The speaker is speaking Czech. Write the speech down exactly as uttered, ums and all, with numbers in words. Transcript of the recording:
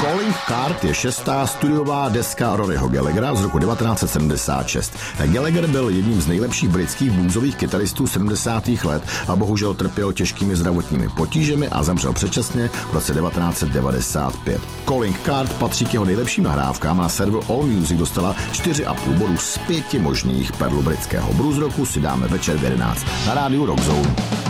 Calling Card je šestá studiová deska Roryho Gallaghera z roku devatenáct set sedmdesát šest. Gallagher byl jedním z nejlepších britských bluesových kytaristů sedmdesátých let a bohužel trpěl těžkými zdravotními potížemi a zemřel předčasně v roce devatenáct set devadesát pět. Calling Card patří k jeho nejlepším nahrávkám a na serveru AllMusic dostala čtyři a půl bodů z pěti možných. Perlu britského blues roku si dáme večer v jedenáct na rádiu Rock Zone.